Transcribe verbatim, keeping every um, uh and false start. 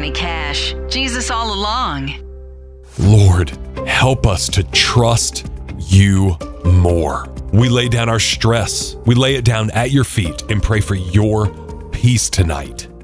Johnny Cash. Jesus all along. Lord, help us to trust you more. We lay down our stress. We lay it down at your feet and pray for your peace tonight.